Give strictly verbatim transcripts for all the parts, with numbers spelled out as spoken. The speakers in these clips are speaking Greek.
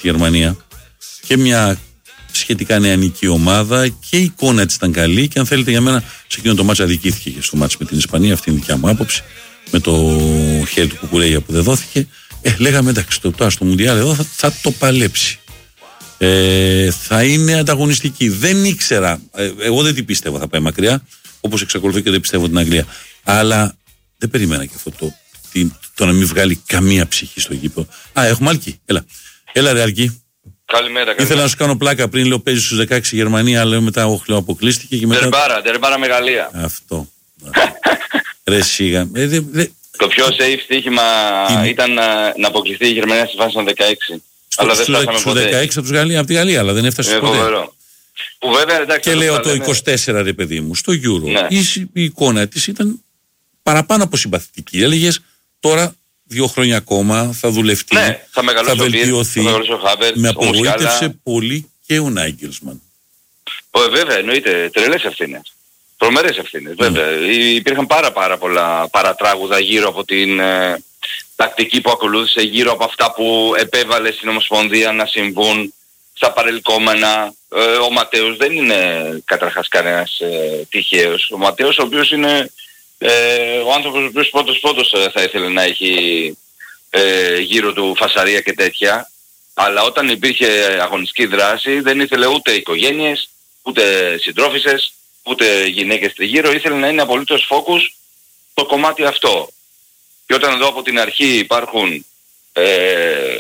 στη Γερμανία και μια σχετικά νεανική ομάδα και η εικόνα της ήταν καλή και αν θέλετε για μένα σε εκείνο το μάτς αδικήθηκε και στο μάτς με την Ισπανία, αυτή είναι η δικιά μου άποψη, με το χέρι του Κουκουρέγια που δεν δόθηκε. Ε, λέγαμε εντάξει, το τώρα στο Μουντιάλ εδώ θα, θα το παλέψει. Ε, θα είναι ανταγωνιστική. Δεν ήξερα, ε, εγώ δεν την πίστευα θα πάει μακριά, όπως εξακολουθώ και δεν πιστεύω την Αγγλία. Αλλά δεν περίμενα και αυτό το, το, το να μην βγάλει καμία ψυχή στο γήπεδο. Α, έχουμε Άλκη. Έλα, έλα ρε Άλκη. Καλημέρα, καλημέρα. Ήθελα να σου κάνω πλάκα πριν, λέω παίζει στους δεκαέξι Γερμανία, αλλά μετά ο Χλέο αποκλείστηκε και μετά... Τερμπάρα, τερμπάρα Μεγαλεία. Αυτό. Ρε σίγα. Ε, δε, δε... Το πιο safe στοίχημα είναι... ήταν να, να αποκλειστεί η Γερμανία στη φάση των δεκαέξι. Στο, αλλά δεν φτάσαμε ποτέ. δεκαέξι από, τους Γαλλία, από τη Γαλλία, αλλά δεν έφτασε ποτέ. Φοβερό. Που βέβαια, εντάξει, και λέω το είναι... είκοσι τέσσερα ρε παιδί μου, στο Euro. Ναι. Η, η εικόνα της ήταν παραπάνω από συμπαθητική. Έλεγες τώρα δύο χρόνια ακόμα θα δουλευτεί, ναι, θα, θα βελτιωθεί. Θα Χάβερ, με απογοήτευσε πολύ και ο Νάγκελσμαν. Ε, βέβαια, εννοείται, τρελές ευθύνες. Τρομερές ευθύνες, βέβαια. Mm. Υπήρχαν πάρα πάρα πολλά παρατράγουδα γύρω από την ε, τακτική που ακολούθησε, γύρω από αυτά που επέβαλε στην Ομοσπονδία να συμβούν στα παρελκόμενα. Ε, ο Ματέος δεν είναι καταρχάς κανένας ε, τυχαίος. Ο Ματέος ο οποίος είναι ε, ο άνθρωπος ο οποίος πρώτος πρώτος ε, θα ήθελε να έχει ε, γύρω του φασαρία και τέτοια. Αλλά όταν υπήρχε αγωνιστική δράση δεν ήθελε ούτε οικογένειες, ούτε συντρόφισσες, ούτε γυναίκες τριγύρω, ήθελε να είναι απολύτως focus το κομμάτι αυτό. Και όταν εδώ από την αρχή υπάρχουν ε, ε,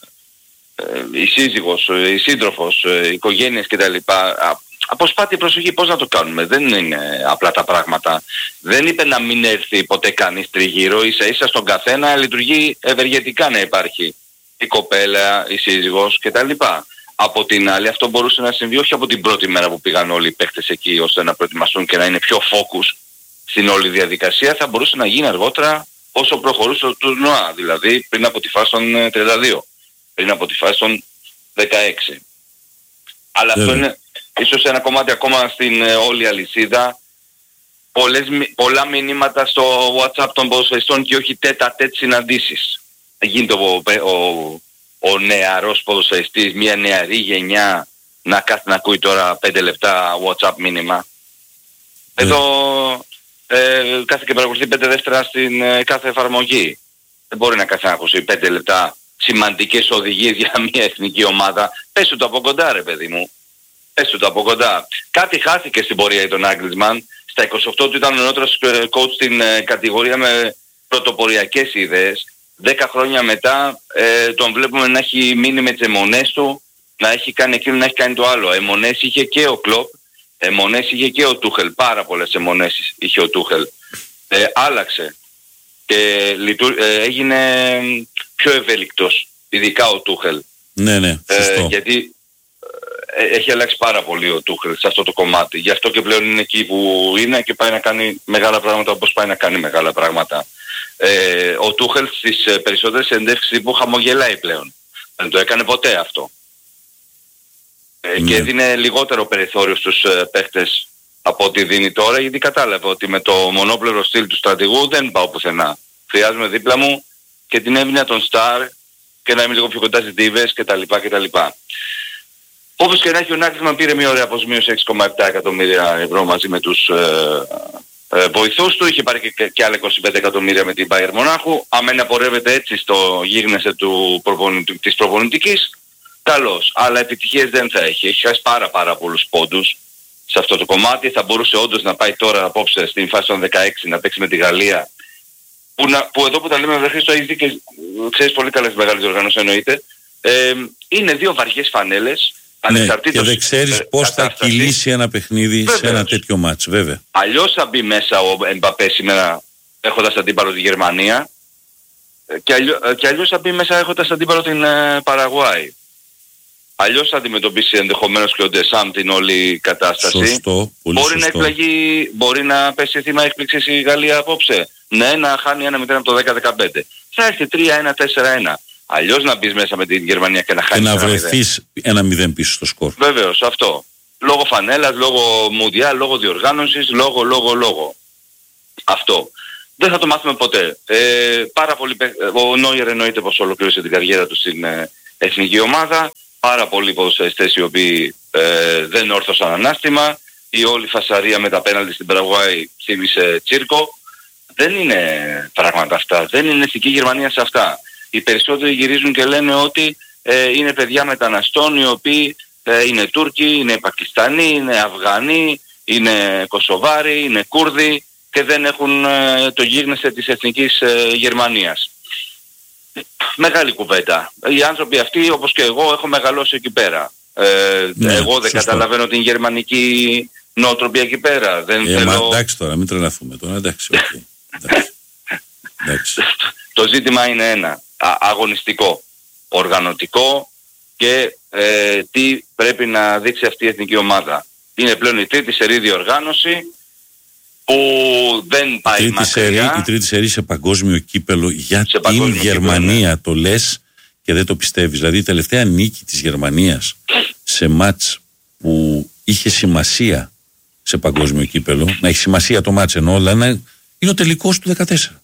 η σύζυγος, η σύντροφος, η οικογένειες κτλ. Αποσπάται η προσοχή, πώς να το κάνουμε, δεν είναι απλά τα πράγματα. Δεν είπε να μην έρθει ποτέ κανείς τριγύρω, ίσα ίσα στον καθένα λειτουργεί ευεργετικά να υπάρχει η κοπέλα, η σύζυγος κτλ. Από την άλλη αυτό μπορούσε να συμβεί όχι από την πρώτη μέρα που πήγαν όλοι οι παίκτες εκεί ώστε να προετοιμαστούν και να είναι πιο focus στην όλη διαδικασία, θα μπορούσε να γίνει αργότερα όσο προχωρούσε το τουρνουά, δηλαδή πριν από τη φάση των τριάντα δύο, πριν από τη φάση των δεκαέξι. Αλλά yeah. αυτό είναι ίσως ένα κομμάτι ακόμα στην όλη αλυσίδα. Πολλές, πολλά μηνύματα στο WhatsApp των ποδοσφαιριστών και όχι τέτα τέτ συναντήσεις. Γίνεται ο, ο, ο νεαρός ποδοσφαιριστής, μια νεαρή γενιά να κάθει να ακούει τώρα πέντε λεπτά WhatsApp μήνυμα. Yeah. Εδώ ε, κάθε και παρακολουθεί πέντε δεύτερα στην ε, κάθε εφαρμογή. Δεν μπορεί να κάθει να ακούσει πέντε λεπτά σημαντικές οδηγίες για μια εθνική ομάδα. Πες του το από κοντά ρε παιδί μου. Πες του το από κοντά. Κάτι χάθηκε στην πορεία για τον Άγγλισμαν. Στα είκοσι οκτώ του ήταν ο νεότερος coach στην ε, κατηγορία με πρωτοποριακές ιδέες. Δέκα χρόνια μετά ε, τον βλέπουμε να έχει μείνει με τις αιμονές του, να έχει κάνει εκείνο, να έχει κάνει το άλλο. Αιμονές είχε και ο Κλοπ, αιμονές είχε και ο Τούχελ. Πάρα πολλές αιμονές είχε ο Τούχελ. Ε, άλλαξε και λειτου... ε, έγινε πιο ευέλικτος, ειδικά ο Τούχελ. Ναι, ναι, σωστό. Ε, γιατί ε, έχει αλλάξει πάρα πολύ ο Τούχελ σε αυτό το κομμάτι. Γι' αυτό και πλέον είναι εκεί που είναι και πάει να κάνει μεγάλα πράγματα όπως πάει να κάνει μεγάλα πράγματα. Ε, ο Τούχελ στις ε, περισσότερες συνεντεύξεις που χαμογελάει πλέον. Δεν το έκανε ποτέ αυτό. Ε, ναι. Και έδινε λιγότερο περιθώριο στους ε, παίχτες από ό,τι δίνει τώρα, γιατί κατάλαβε ότι με το μονόπλευρο στυλ του στρατηγού δεν πάω πουθενά. Χρειάζομαι δίπλα μου και την έμεινα των Σταρ και να είμαι λίγο πιο κοντά στις Ντίβες κτλ. κτλ. Όπως και να έχει ο Νάγκελσμαν πήρε μια ωραία αποσμίωση έξι κόμμα επτά εκατομμύρια ευρώ μαζί με τους ε, ε, βοηθούς του, είχε πάρει και, και άλλα είκοσι πέντε εκατομμύρια με την Μπάιερν Μονάχου. Αμέν απορρεύεται έτσι στο γίγνεσθε του προπονητικ, της προπονητικής, καλώς. Αλλά επιτυχίες δεν θα έχει. Έχει χάσει πάρα πάρα πολλούς πόντους σε αυτό το κομμάτι. Θα μπορούσε όντως να πάει τώρα απόψε στην φάση των δεκαέξι να παίξει με τη Γαλλία. Που, να, που εδώ που τα λέμε, Χρήστο, έχεις δει και ξέρεις πολύ καλές μεγάλες οργανώσεις εννοείται. Ε, είναι δύο βαριές φανέλες. Ναι, και δεν ξέρεις πώς θα κυλήσει ένα παιχνίδι. Βέβαιως. Σε ένα τέτοιο μάτς, βέβαια. Αλλιώς θα μπει μέσα ο Εμπαπέ σήμερα έχοντας αντίπαλο τη Γερμανία και, αλλιώ, και αλλιώς θα μπει μέσα έχοντας αντίπαλο την ε, Παραγουάη. Αλλιώς θα αντιμετωπίσει ενδεχομένως και ο Ντεσάμ την όλη κατάσταση. Σωστό, πολύ μπορεί σωστό. Να εκπλαγεί, μπορεί να πέσει θύμα έκπληξης η Γαλλία απόψε. Ναι, να χάνει ένα μηδέν από το δέκα δεκαπέντε. Θα έρθει τρία ένα τέσσερα ένα. Αλλιώς να μπεις μέσα με την Γερμανία και να χάνεις και να βρεθείς ένα μηδέν πίσω στο σκορ. Βέβαιως, αυτό. Λόγω φανέλας, λόγω μουντιάλ, λόγω διοργάνωσης, λόγω, λόγω, λόγω. Αυτό. Δεν θα το μάθουμε ποτέ. Ε, πάρα πολύ... Ο Νόιερ εννοείται πως ολοκλήρωσε την καριέρα του στην, εθνική ομάδα, πάρα πολλοί ποδοσφαιριστές οι οποίοι ε, δεν όρθωσαν ανάστημα, η όλη φασαρία με τα πέναλτι στην Παραγουάη θύμισε τσίρκο. Δεν είναι πράγματα αυτά, δεν είναι εθνική Γερμανία σε αυτά. Οι περισσότεροι γυρίζουν και λένε ότι ε, είναι παιδιά μεταναστών οι οποίοι ε, είναι Τούρκοι, είναι Πακιστανοί, είναι Αφγανοί, είναι Κωσοβάροι, είναι Κούρδοι και δεν έχουν ε, το γίγνεσθε της εθνικής ε, Γερμανίας. Μεγάλη κουβέντα. Οι άνθρωποι αυτοί, όπως και εγώ, έχω μεγαλώσει εκεί πέρα. Ε, ναι, εγώ δεν σωστό. Καταλαβαίνω την γερμανική νοοτροπία εκεί πέρα. Δεν ε, θέλω... μα, εντάξει τώρα, μην τρελαθούμε τώρα. Εντάξει, okay. εντάξει. εντάξει. Το ζήτημα είναι ένα. Α, αγωνιστικό, οργανωτικό και ε, τι πρέπει να δείξει αυτή η εθνική ομάδα. Είναι πλέον η τρίτη σερί διοργάνωση που δεν πάει η μακριά. Σερί, η τρίτη σερί σε παγκόσμιο κύπελο για σε την Γερμανία κύπελο, ναι. Το λες και δεν το πιστεύεις. Δηλαδή η τελευταία νίκη της Γερμανίας σε μάτς που είχε σημασία σε παγκόσμιο κύπελο, να έχει σημασία το μάτς ενώ όλα είναι, είναι ο τελικός του δεκατέσσερα.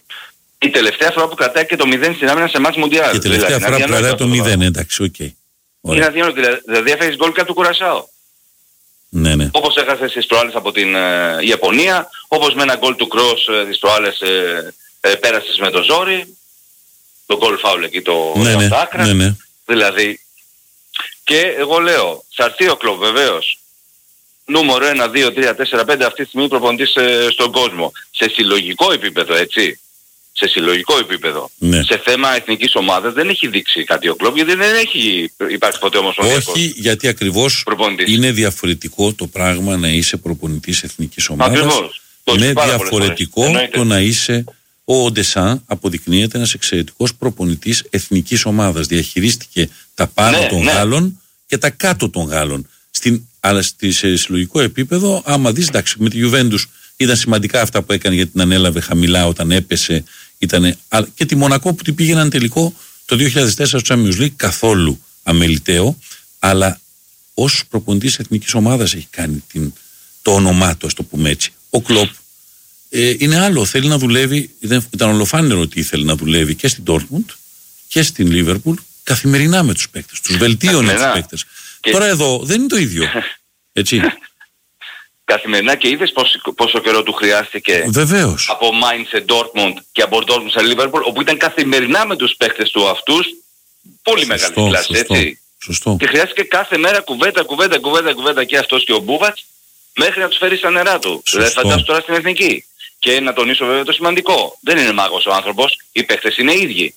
Η τελευταία φορά που κρατάει και το μηδέν στην άμυνα σε μάτς Μουντιάλ. Και η τελευταία δηλαδή, φορά που κρατάει το μηδέν, εντάξει, οκ. Okay. Είναι αδιανόητο, δηλαδή έφαγες γκολ κάτω του Κουρασάο. Ναι, ναι. Όπως έχασε στις προάλλες από την ε, Ιαπωνία, όπως με ένα γκολ του Κρός ε, στις προάλλες ε, ε, πέρασες με το ζόρι, το γκολ φάουλ εκεί το ναι, ναι, άκρα, ναι, ναι. Δηλαδή, και εγώ λέω, θα έρθει ο Κλοπ βεβαίως, νούμερο ένα, δύο, τρία, τέσσερα, πέντε αυτή τη στιγμή προπονητής ε, στον κόσμο, σε συλλογικό επίπεδο, έτσι. Σε συλλογικό επίπεδο. Ναι. Σε θέμα εθνικής ομάδας δεν έχει δείξει κάτι ο Κλοπ, γιατί δεν έχει υπάρξει ποτέ ομοσπονδιακός. Όχι, γιατί ακριβώς προπονητής. Είναι διαφορετικό το πράγμα να είσαι προπονητής εθνικής ομάδας. Ακριβώς. Είναι διαφορετικό το να είσαι ο Ντεσάν, αποδεικνύεται ένας εξαιρετικός προπονητής εθνικής ομάδας. Διαχειρίστηκε τα πάνω ναι, των ναι. Γάλλων και τα κάτω των Γάλλων. Στην, αλλά στη, σε συλλογικό επίπεδο, άμα δεις, εντάξει, με τη Juventus ήταν σημαντικά αυτά που έκανε γιατί την ανέλαβε χαμηλά όταν έπεσε. Ήτανε, και τη Μονακό που την πήγαιναν τελικό το δύο χιλιάδες τέσσερα στο Champions League, καθόλου αμεληταίο, αλλά ως προπονητής εθνικής ομάδας έχει κάνει την, το όνομά του, ας το πούμε έτσι. Ο Κλοπ ε, είναι άλλο, θέλει να δουλεύει, ήταν, ήταν ολοφάνερο ότι ήθελε να δουλεύει και στην Dortmund και στην Liverpool καθημερινά με τους παίκτες, τους βελτίωνε τους παίκτες. Και... Τώρα εδώ δεν είναι το ίδιο, έτσι. Καθημερινά και είδες πόσο, πόσο καιρό του χρειάστηκε. Βεβαίως. Από Mainz σε Dortmund και από Dortmund σε Liverpool, όπου ήταν καθημερινά με τους παίκτες του αυτούς, πολύ σωστό, μεγάλη κλάση, σωστό, έτσι. Σωστό. Και χρειάστηκε κάθε μέρα κουβέντα, κουβέντα, κουβέντα, κουβέντα και αυτός και ο Μπούβατς, μέχρι να τους φέρει στα νερά του. Δηλαδή φαντάσου τώρα στην εθνική. Και να τονίσω βέβαια το σημαντικό. Δεν είναι μάγος ο άνθρωπος, οι παίκτες είναι ίδιοι.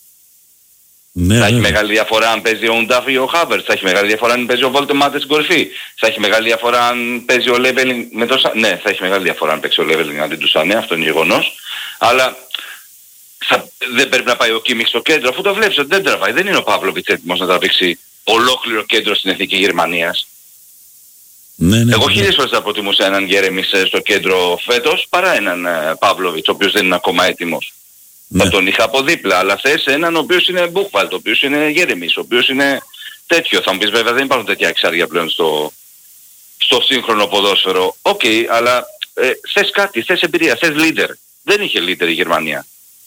Ναι, θα ναι. έχει μεγάλη διαφορά αν παίζει ο Ντάφ ή ο Χάβερτς, θα έχει μεγάλη διαφορά αν παίζει ο Βόλτεμάτ στην κορυφή, θα έχει μεγάλη διαφορά αν παίζει ο Λέβελινγκ με το Σανέ. Ναι, θα έχει μεγάλη διαφορά αν παίξει ο Λέβελινγκ αντί του Σανέ, αυτό είναι γεγονός. Αλλά θα... δεν πρέπει να πάει ο Κίμιχ στο κέντρο, αφού το βλέπεις ότι δεν τραβάει. Δεν είναι ο Παύλοβιτς έτοιμος να τραβήξει ολόκληρο κέντρο στην εθνική Γερμανίας. Ναι, ναι, Εγώ ναι. χίλιες φορές θα προτιμούσα έναν Γκέρεμις στο κέντρο φέτος παρά έναν Παύλοβιτς, ο οποίος δεν είναι ακόμα έτοιμος. Ναι. Θα τον είχα από δίπλα, αλλά θες έναν ο οποίος είναι Μπούχβαλτ, ο οποίος είναι Γέρεμις, ο οποίος είναι τέτοιο. Θα μου πεις βέβαια δεν υπάρχουν τέτοια εξάρια πλέον στο, στο σύγχρονο ποδόσφαιρο. Οκ, okay, αλλά ε, θες κάτι, θες εμπειρία, θες leader. Δεν είχε leader η Γερμανία.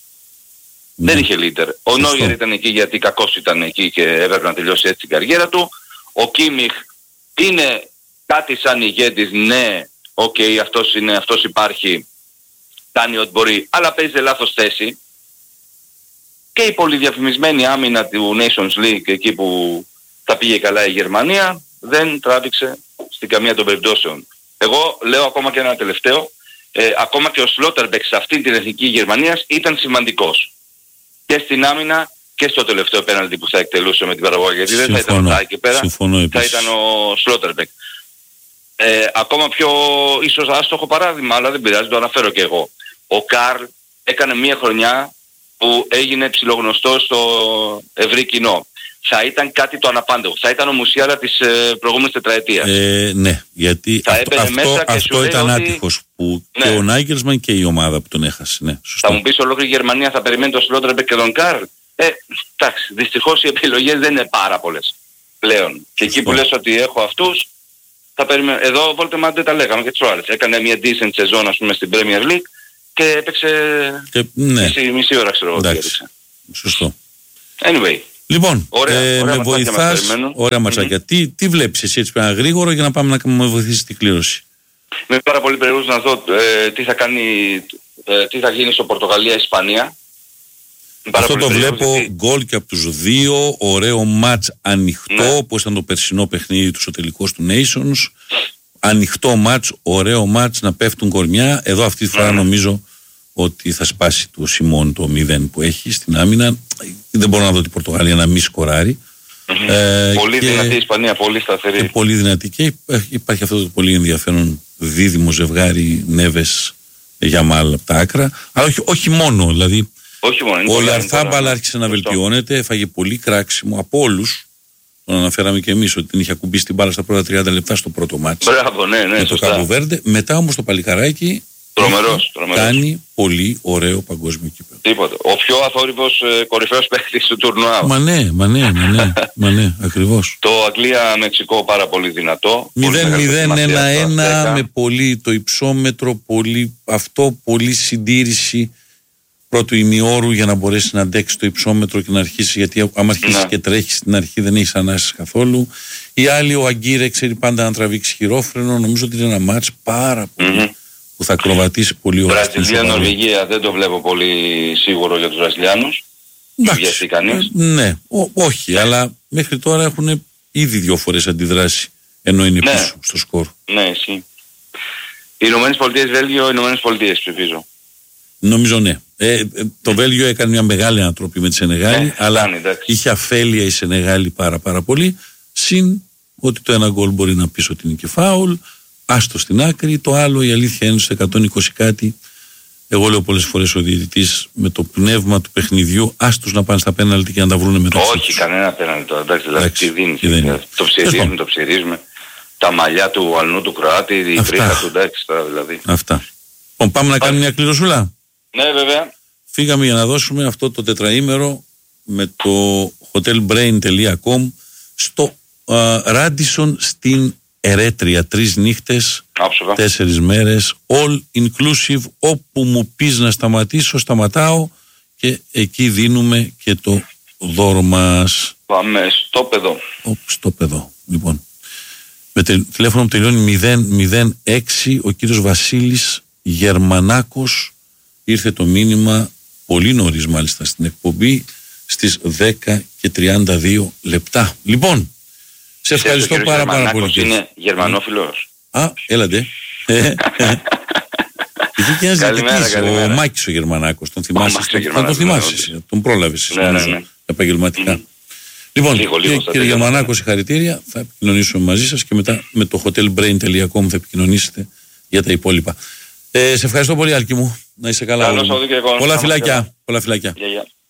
Ναι. Δεν είχε leader. Ο Νόιερ ήταν εκεί γιατί κακός ήταν εκεί και έπρεπε να τελειώσει έτσι την καριέρα του. Ο Κίμιχ είναι κάτι σαν ηγέτης, ναι, οκ, okay, αυτός, είναι, αυτός υπάρχει, κάνει ό,τι μπορεί, αλλά παίζει λάθος θέση. Και η πολυδιαφημισμένη άμυνα του Nations League, εκεί που θα πήγε καλά η Γερμανία, δεν τράβηξε στην καμία των περιπτώσεων. Εγώ λέω ακόμα και ένα τελευταίο, ε, ακόμα και ο Σλότερμπεκ σε αυτή την εθνική Γερμανίας ήταν σημαντικός. Και στην άμυνα και στο τελευταίο πέναλτι που θα εκτελούσε με την Παραγωγή, γιατί δεν θα ήταν ο εκεί πέρα, θα ήταν ο Σλότερμπεκ. Ε, ακόμα πιο ίσως άστοχο παράδειγμα, αλλά δεν πειράζει, το αναφέρω και εγώ. Ο Καρλ έκανε μια χρονιά που έγινε ψιλογνωστός στο ευρύ κοινό. Θα ήταν κάτι το αναπάντεχο. Θα ήταν ο Μουσιάλα της ε, προηγούμενης τετραετίας. Ε, ναι, γιατί θα αυτό, αυτό, αυτό ήταν ότι... άτυχος που ναι. Και ο Νάγκελσμαν και η ομάδα που τον έχασε. Ναι, σωστό. Θα μου πεις ολόκληρη η Γερμανία θα περιμένει τον Σλότερμπεκ και τον Καρλ. Ε, εντάξει, δυστυχώς οι επιλογές δεν είναι πάρα πολλές πλέον. Σωστό. Και εκεί που λες ότι έχω αυτούς, θα περιμένω. Εδώ ο Βόλτεμαντ δεν τα λέγαμε και τις άλλες. Έκανε μια decent σεζόν, ας πούμε, στην Premier League και έπαιξε και, ναι. μισή, μισή ώρα, ξέρω εγώ. Σωστό. Anyway. Λοιπόν, ωραία, ε, ωραία με βοηθάς, ωραία ματσάκια. Mm-hmm. Τι, τι βλέπεις εσύ έτσι πέρα γρήγορο για να πάμε να με βοηθήσεις την κλήρωση. Είμαι πάρα πολύ περίεργος να δω ε, τι θα κάνει, ε, τι θα γίνει στο Πορτογαλία-Ισπανία. Αυτό το βλέπω γιατί... γκολ και από τους δύο, ωραίο μάτς ανοιχτό, ναι. Όπως ήταν το περσινό παιχνίδι του στο τελικός του Nations. Ανοιχτό μάτς, ωραίο μάτς, να πέφτουν κορμιά. Εδώ αυτή τη φορά mm. νομίζω ότι θα σπάσει το Σιμών το μηδέν που έχει στην άμυνα. Δεν μπορώ να δω την Πορτογαλία να μη σκοράρει. Mm-hmm. Ε, πολύ και... δυνατή η Ισπανία, πολύ σταθερή. Και πολύ δυνατή και υπάρχει αυτό το πολύ ενδιαφέρον δίδυμο ζευγάρι Νέβες Γιαμάλ από τα άκρα. Αλλά όχι, όχι μόνο, δηλαδή. Όχι μόνο, ο Ιαρθάμπαλ άρχισε να βελτιώνεται, έφαγε πολύ κράξιμο από όλους. Τον αναφέραμε και εμείς ότι την είχε ακουμπήσει την μπάλα στα πρώτα τριάντα λεπτά στο πρώτο μάτσο. Μπράβο, ναι, ναι. Με το Κάπο Βέρντε. Μετά όμως το παλικαράκι. Τρομερός, τρομερός. Κάνει πολύ ωραίο παγκόσμιο κύπελλο. Τίποτα. Ο πιο αθόρυβος ε, κορυφαίος παίκτης του τουρνουά. Μα ναι, μα ναι, μα ναι, μα ναι, ακριβώς. Το Αγγλία-Μεξικό πάρα πολύ δυνατό. μηδέν μηδέν ένα ένα με πολύ το υψόμετρο, πολύ αυτό, πολύ συντήρηση πρώτου ημιώρου για να μπορέσει να αντέξει το υψόμετρο και να αρχίσει. Γιατί άμα αρχίσει ναι. και τρέχει στην αρχή δεν έχει ανάσεις καθόλου. Οι άλλοι, ο Αγκύρε ξέρει πάντα να τραβήξει χειρόφρενο. Νομίζω ότι είναι ένα μάτς πάρα πολύ. Mm-hmm. που θα ακροβατήσει πολύ ωραία. Βραζιλία-Νορβηγία δεν το βλέπω πολύ σίγουρο για τους Βραζιλιάνους. Εντάξει, κανείς. Ναι, ό, όχι, αλλά μέχρι τώρα έχουν ήδη δύο φορές αντιδράσει ενώ είναι ναι. πίσω στο σκορ. Ναι, εσύ. Οι Ηνωμένες Πολιτείες Βέλγιο, οι Ηνωμένες Πολιτείες ψηφίζω. Νομίζω ναι. Ε, το Βέλγιο έκανε μια μεγάλη ανατροπή με τη Σενεγάλη, ναι, αλλά κάνει, είχε αφέλεια η Σενεγάλη πάρα πάρα πολύ, συν ότι το ένα γκολ μπορεί να πεις ότι είναι και φάουλ. Άστο στην άκρη, το άλλο η αλήθεια είναι στο εκατόν είκοσι κάτι. Εγώ λέω πολλές φορές ο διαιτητής με το πνεύμα του παιχνιδιού, άστος να πάνε στα πέναλτι και να τα βρούνε μεταξύ τους. Όχι, κανένα πέναλτι τώρα, εντάξει, δηλαδή τι δίνει. Το ψηρίζουμε, το ψηρίζουμε. Τα μαλλιά του αλνού του Κροάτη, η τρίχα του, εντάξει τώρα δηλαδή. Αυτά. Λοιπόν, πάμε να κάνουμε μια κληροσούλα. Ναι, βέβαια. Φύγαμε για να δώσουμε αυτό το τετραήμερο με το hotelbrain τελεία com στο Radisson στην Ερέτρια, τρεις νύχτες, άψογα. τέσσερις μέρες, all inclusive, όπου μου πεις να σταματήσω, σταματάω και εκεί δίνουμε και το δώρο μας. Πάμε στο παιδό. Οπ, στο παιδό, λοιπόν. Με τε, τηλέφωνο που τελειώνει μηδέν μηδέν έξι, ο κύριος Βασίλης Γερμανάκος, ήρθε το μήνυμα πολύ νωρίς μάλιστα στην εκπομπή, στις δέκα και τριάντα δύο λεπτά. Λοιπόν, σε ευχαριστώ πάρα πάρα πολύ. Είναι γερμανόφιλος. Α, έλατε. Είχε και ένας διαιτητής, ο Μάκης ο Γερμανάκος. Τον θυμάσαι, θα τον θυμάσαι, τον πρόλαβες επαγγελματικά. Λοιπόν, κύριε Γερμανάκο, συγχαρητήρια. Θα επικοινωνήσουμε μαζί σας και μετά με το hotelbrain τελεία com θα επικοινωνήσετε για τα υπόλοιπα. Σε ευχαριστώ πολύ, Άλκη μου. Να είσαι καλά. Πολλά φιλάκια. Πολλά φιλάκια.